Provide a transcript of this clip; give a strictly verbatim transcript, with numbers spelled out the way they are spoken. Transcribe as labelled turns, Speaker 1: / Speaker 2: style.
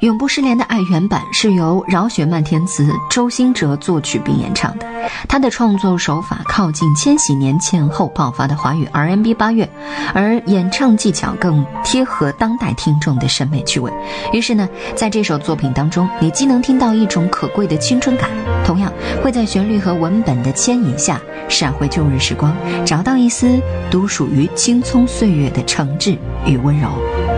Speaker 1: 永不失联的爱原版是由饶雪漫填词，周兴哲作曲并演唱的。他的创作手法靠近千禧年前后爆发的华语 R and B 八月，而演唱技巧更贴合当代听众的审美趣味。于是呢，在这首作品当中，你既能听到一种可贵的青春感，同样会在旋律和文本的牵引下闪回旧日时光，找到一丝独属于青葱岁月的诚挚与温柔。